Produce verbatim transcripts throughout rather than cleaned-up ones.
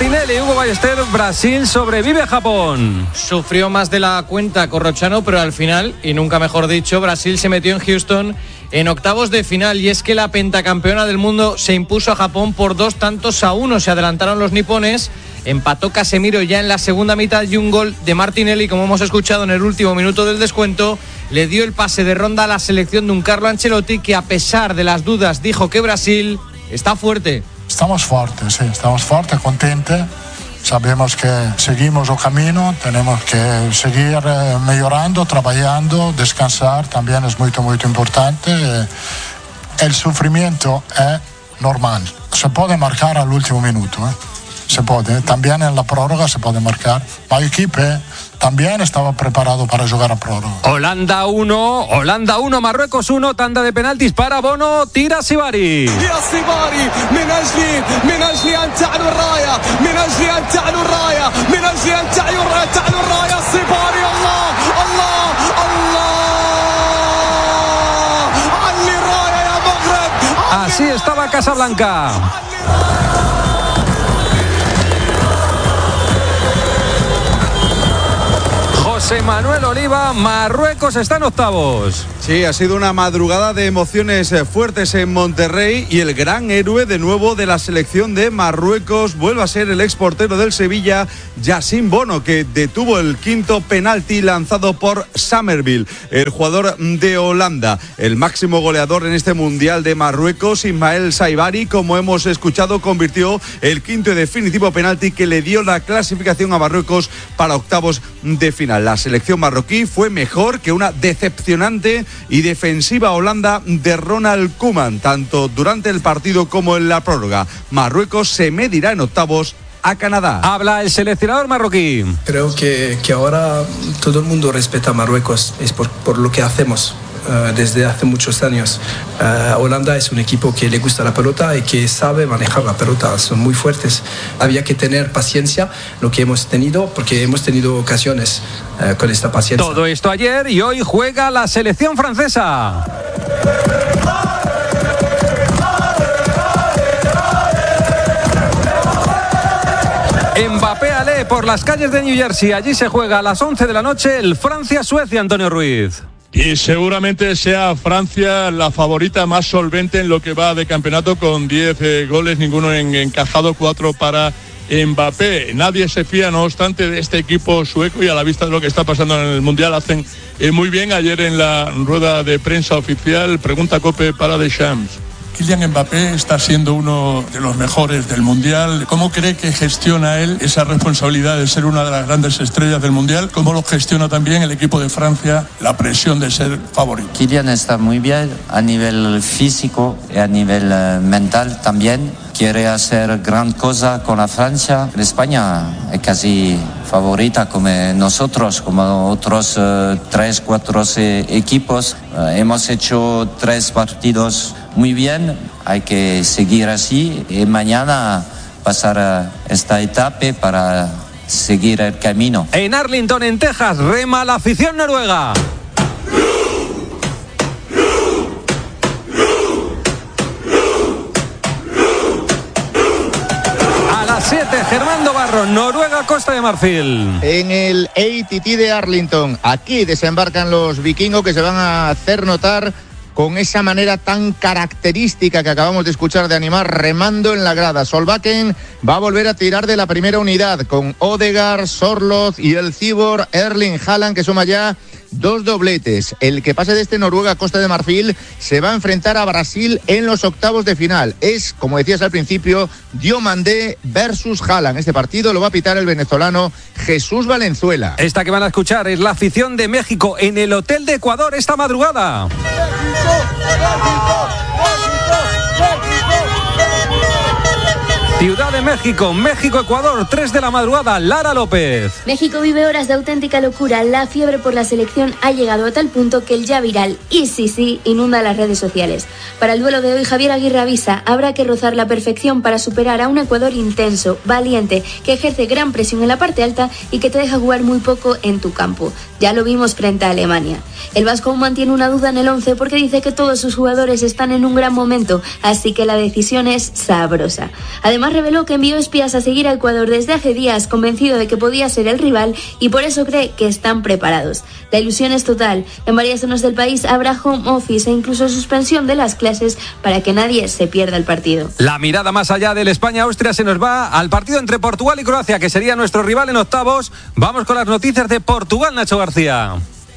Martinelli, Hugo Ballester, Brasil sobrevive a Japón. Sufrió más de la cuenta Corrochano, pero al final, y nunca mejor dicho, Brasil se metió en Houston en octavos de final, y es que la pentacampeona del mundo se impuso a Japón por dos tantos a uno. Se adelantaron los nipones, empató Casemiro ya en la segunda mitad y un gol de Martinelli, como hemos escuchado en el último minuto del descuento, le dio el pase de ronda a la selección de un Carlo Ancelotti que, a pesar de las dudas, dijo que Brasil está fuerte. Estamos fuertes, sí, estamos fuertes, contentos. Sabemos que seguimos el camino, tenemos que seguir eh, mejorando, trabajando, descansar también es muy, muy importante. Eh, el sufrimiento es normal, se puede marcar al último minuto, eh. se puede, también en la prórroga se puede marcar. El equipo también estaba preparado para jugar a prórroga. Holanda uno, Holanda uno, Marruecos uno, tanda de penaltis para Bono, tira Sibari. يا صباري من أجل من أجل أن تعلو الراية من أجل أن تعلو الراية من أجل أن تعلو تعلو الراية صباري الله الله الله علي الراية يا مغرب. Así estaba Casablanca. José Manuel Oliva, Marruecos está en octavos. Sí, ha sido una madrugada de emociones fuertes en Monterrey, y el gran héroe de nuevo de la selección de Marruecos vuelve a ser el exportero del Sevilla, Yassine Bono, que detuvo el quinto penalti lanzado por Summerville, el jugador de Holanda. El máximo goleador en este Mundial de Marruecos, Ismael Saibari, como hemos escuchado, convirtió el quinto y definitivo penalti que le dio la clasificación a Marruecos para octavos de final. La selección marroquí fue mejor que una decepcionante y defensiva Holanda de Ronald Koeman, tanto durante el partido como en la prórroga. Marruecos se medirá en octavos a Canadá. Habla el seleccionador marroquí. Creo que, que ahora todo el mundo respeta a Marruecos, es por, por lo que hacemos uh, desde hace muchos años. Uh, Holanda es un equipo que le gusta la pelota y que sabe manejar la pelota, son muy fuertes. Había que tener paciencia, lo que hemos tenido, porque hemos tenido ocasiones uh, con esta paciencia. Todo esto ayer, y hoy juega la selección francesa. Mbappé Ale por las calles de New Jersey. Allí se juega a las once de la noche el Francia-Suecia, Antonio Ruiz. Y seguramente sea Francia la favorita más solvente en lo que va de campeonato, con diez eh, goles, ninguno en, encajado, cuatro para Mbappé. Nadie se fía, no obstante, de este equipo sueco, y a la vista de lo que está pasando en el Mundial hacen eh, muy bien. Ayer en la rueda de prensa oficial, pregunta Cope para Deschamps. Kylian Mbappé está siendo uno de los mejores del Mundial. ¿Cómo cree que gestiona él esa responsabilidad de ser una de las grandes estrellas del Mundial? ¿Cómo lo gestiona también el equipo de Francia, la presión de ser favorito? Kylian está muy bien a nivel físico y a nivel uh, mental también. Quiere hacer gran cosa con la Francia. España es casi favorita como nosotros, como otros uh, tres, cuatro eh, equipos. Uh, hemos hecho tres partidos muy bien, hay que seguir así y mañana pasar a esta etapa para seguir el camino. En Arlington, en Texas, rema la afición noruega. A las siete, Germán Barro, Noruega, Costa de Marfil. En el A T T de Arlington, aquí desembarcan los vikingos, que se van a hacer notar con esa manera tan característica que acabamos de escuchar de animar, remando en la grada. Solbakken va a volver a tirar de la primera unidad con Odegaard, Sorloth y el cibor Erling Haaland, que suma ya dos dobletes. El que pase de este Noruega Costa de Marfil se va a enfrentar a Brasil en los octavos de final. Es, como decías al principio, Diomandé versus Haaland. Este partido lo va a pitar el venezolano Jesús Valenzuela. Esta que van a escuchar es la afición de México en el Hotel de Ecuador esta madrugada. Ciudad de México, México-Ecuador, tres de la madrugada, Lara López. México vive horas de auténtica locura. La fiebre por la selección ha llegado a tal punto que el ya viral y sí sí inunda las redes sociales. Para el duelo de hoy, Javier Aguirre avisa, habrá que rozar la perfección para superar a un Ecuador intenso, valiente, que ejerce gran presión en la parte alta y que te deja jugar muy poco en tu campo. Ya lo vimos frente a Alemania. El vasco mantiene una duda en el once porque dice que todos sus jugadores están en un gran momento, así que la decisión es sabrosa. Además, además reveló que envió espías a seguir a Ecuador desde hace días, convencido de que podía ser el rival y por eso cree que están preparados. La ilusión es total. En varias zonas del país habrá home office e incluso suspensión de las clases para que nadie se pierda el partido. La mirada más allá del España-Austria se nos va al partido entre Portugal y Croacia, que sería nuestro rival en octavos. Vamos con las noticias de Portugal, Nacho García.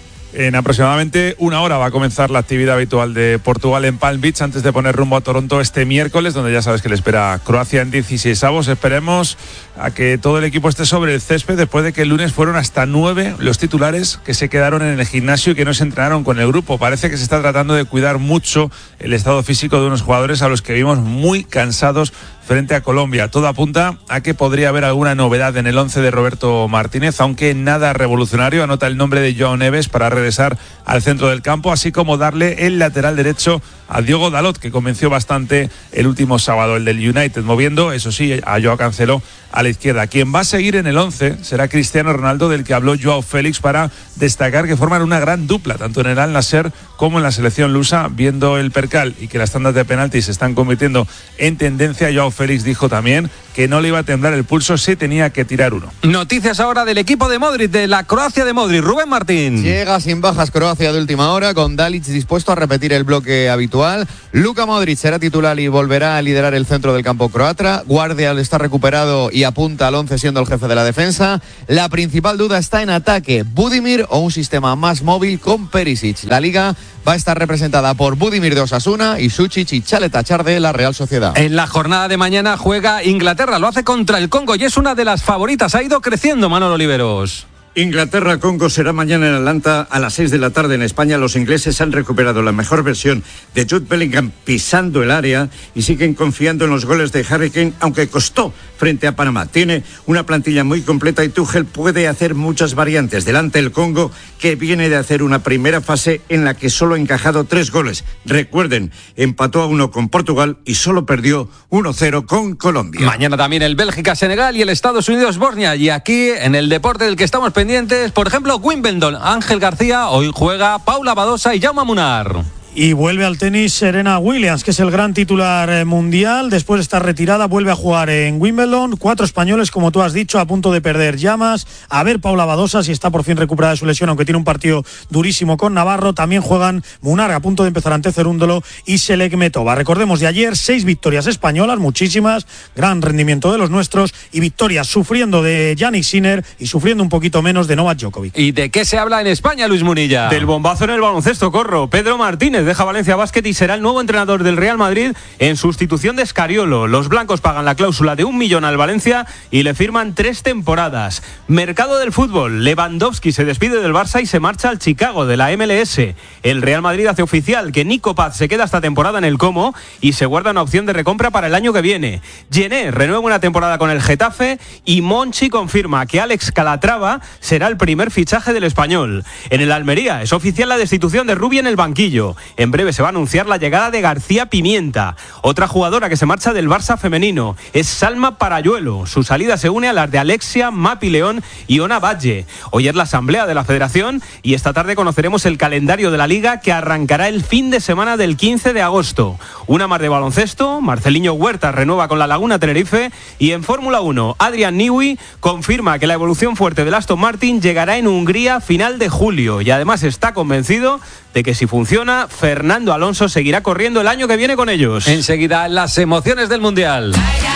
En aproximadamente una hora va a comenzar la actividad habitual de Portugal en Palm Beach antes de poner rumbo a Toronto este miércoles, donde ya sabes que le espera Croacia en dieciseisavos. Esperemos a que todo el equipo esté sobre el césped después de que el lunes fueron hasta nueve los titulares que se quedaron en el gimnasio y que no se entrenaron con el grupo. Parece que se está tratando de cuidar mucho el estado físico de unos jugadores a los que vimos muy cansados frente a Colombia. Todo apunta a que podría haber alguna novedad en el once de Roberto Martínez, aunque nada revolucionario. Anota el nombre de João Neves para regresar al centro del campo, así como darle el lateral derecho a Diogo Dalot, que convenció bastante el último sábado, el del United, moviendo, eso sí, a Joao Cancelo a la izquierda. Quien va a seguir en el once será Cristiano Ronaldo, del que habló Joao Félix, para destacar que forman una gran dupla, tanto en el Al Nassr como en la selección lusa. Viendo el percal y que las tandas de penaltis se están convirtiendo en tendencia, Joao Félix dijo también que no le iba a temblar el pulso si tenía que tirar uno. Noticias ahora del equipo de Modric, de la Croacia de Modric. Rubén Martín. Llega sin bajas Croacia de última hora, con Dalic dispuesto a repetir el bloque habitual. Luka Modric será titular y volverá a liderar el centro del campo croata. Guardiol está recuperado y apunta al once siendo el jefe de la defensa. La principal duda está en ataque: Budimir o un sistema más móvil con Perisic. La Liga va a estar representada por Budimir de Osasuna y Sučić y Chaletachar de la Real Sociedad. En la jornada de mañana juega Inglaterra, lo hace contra el Congo y es una de las favoritas. Ha ido creciendo, Manolo Oliveros. Inglaterra-Congo será mañana en Atlanta a las seis de la tarde en España. Los ingleses han recuperado la mejor versión de Jude Bellingham pisando el área y siguen confiando en los goles de Harry Kane, aunque costó frente a Panamá. Tiene una plantilla muy completa y Tuchel puede hacer muchas variantes. Delante el Congo, que viene de hacer una primera fase en la que solo ha encajado tres goles. Recuerden, empató a uno con Portugal y solo perdió uno cero con Colombia. Mañana también el Bélgica-Senegal y el Estados Unidos-Bosnia. Y aquí, en el deporte del que estamos pendientes, por ejemplo, Wimbledon. Ángel García, hoy juega Paula Badosa y Jaume Munar. Y vuelve al tenis Serena Williams, que es el gran titular mundial. Después de estar retirada, vuelve a jugar en Wimbledon. Cuatro españoles, como tú has dicho, a punto de perder llamas. A ver Paula Badosa si está por fin recuperada de su lesión, aunque tiene un partido durísimo con Navarro. También juegan Munar, a punto de empezar ante Cerúndolo, y Selekmetova. Recordemos de ayer, seis victorias españolas, muchísimas. Gran rendimiento de los nuestros. Y victorias sufriendo de Jannik Sinner y sufriendo un poquito menos de Novak Djokovic. ¿Y de qué se habla en España, Luis Munilla? Del bombazo en el baloncesto, Corro. Pedro Martínez deja Valencia Basket y será el nuevo entrenador del Real Madrid en sustitución de Scariolo. Los blancos pagan la cláusula de un millón al Valencia y le firman tres temporadas. Mercado del fútbol. Lewandowski se despide del Barça y se marcha al Chicago de la M L S. El Real Madrid hace oficial que Nico Paz se queda esta temporada en el Como y se guarda una opción de recompra para el año que viene. Gené renueva una temporada con el Getafe y Monchi confirma que Alex Calatrava será el primer fichaje del español. En el Almería es oficial la destitución de Rubi en el banquillo. En breve se va a anunciar la llegada de García Pimienta. Otra jugadora que se marcha del Barça femenino es Salma Parayuelo. Su salida se une a las de Alexia, Mapi León y Ona Valle. Hoy es la asamblea de la federación y esta tarde conoceremos el calendario de la liga, que arrancará el fin de semana del quince de agosto. Una más de baloncesto. Marceliño Huerta renueva con la Laguna Tenerife y en Fórmula uno Adrian Newey confirma que la evolución fuerte del Aston Martin llegará en Hungría a final de julio y además está convencido de que si funciona, Fernando Alonso seguirá corriendo el año que viene con ellos. Enseguida, las emociones del Mundial.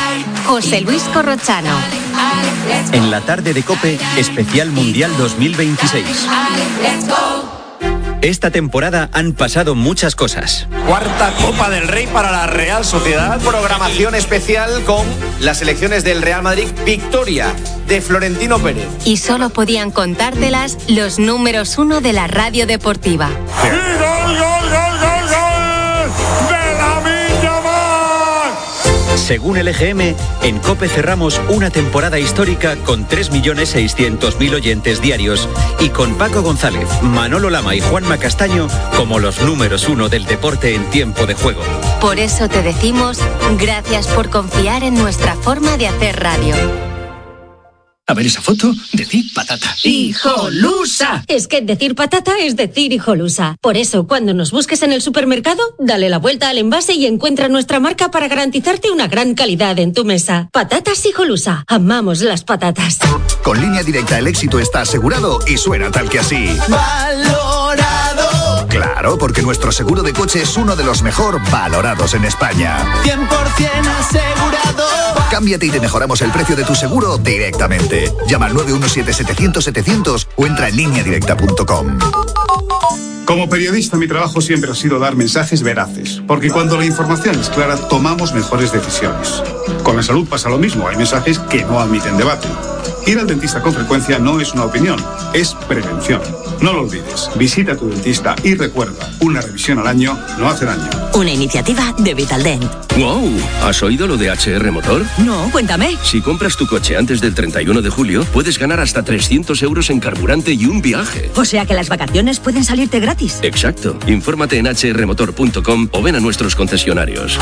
José Luis Corrochano. En la tarde de COPE, especial Mundial dos mil veintiséis. Esta temporada han pasado muchas cosas. Cuarta Copa del Rey para la Real Sociedad. Programación especial con las elecciones del Real Madrid. Victoria de Florentino Pérez. Y solo podían contártelas los números uno de la radio deportiva. ¡Y gol, gol, gol, gol, gol! ¡De Lamine Yamal! Según el E G M, en COPE cerramos una temporada histórica con tres millones seiscientos mil oyentes diarios y con Paco González, Manolo Lama y Juanma Castaño como los números uno del deporte en tiempo de juego. Por eso te decimos gracias por confiar en nuestra forma de hacer radio. A ver esa foto, decir patata. ¡Hijolusa! Es que decir patata es decir hijolusa. Por eso, cuando nos busques en el supermercado, dale la vuelta al envase y encuentra nuestra marca para garantizarte una gran calidad en tu mesa. Patatas Hijolusa. Amamos las patatas. Con Línea Directa el éxito está asegurado y suena tal que así. ¡Valorado! Claro, porque nuestro seguro de coche es uno de los mejor valorados en España. cien por ciento asegurado. Cámbiate y te mejoramos el precio de tu seguro directamente. Llama al nueve uno siete setecientos setecientos o entra en línea directa punto com. Como periodista, mi trabajo siempre ha sido dar mensajes veraces, porque cuando la información es clara, tomamos mejores decisiones. Con la salud pasa lo mismo, hay mensajes que no admiten debate. Ir al dentista con frecuencia no es una opinión, es prevención. No lo olvides, visita a tu dentista y recuerda, una revisión al año no hace daño. Una iniciativa de Vitaldent. ¡Wow! ¿Has oído lo de H R Motor? No, cuéntame. Si compras tu coche antes del treinta y uno de julio, puedes ganar hasta trescientos euros en carburante y un viaje. O sea que las vacaciones pueden salirte gratis. Exacto. Infórmate en h r motor punto com o ven a nuestros concesionarios.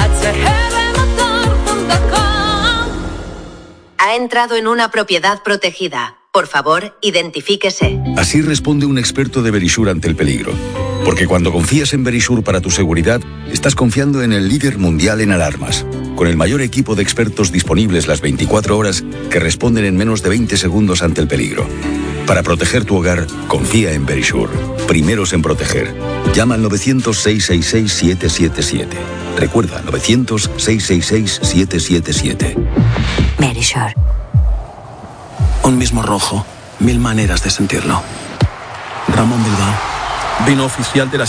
Ha entrado en una propiedad protegida. Por favor, identifíquese. Así responde un experto de Verisure ante el peligro. Porque cuando confías en Verisure para tu seguridad, estás confiando en el líder mundial en alarmas, con el mayor equipo de expertos disponibles las veinticuatro horas que responden en menos de veinte segundos ante el peligro. Para proteger tu hogar, confía en Verisure. Primeros en proteger. Llama al novecientos, seiscientos sesenta y seis, siete siete siete. Recuerda, novecientos, seiscientos sesenta y seis, siete siete siete. Verisure. Un mismo rojo, mil maneras de sentirlo. Ramón Bilbao, vino oficial de la